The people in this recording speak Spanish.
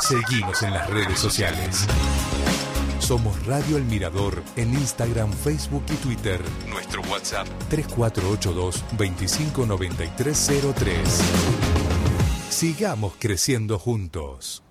Seguinos en las redes sociales. Somos Radio El Mirador en Instagram, Facebook y Twitter. Nuestro WhatsApp 3482-259303. Sigamos creciendo juntos.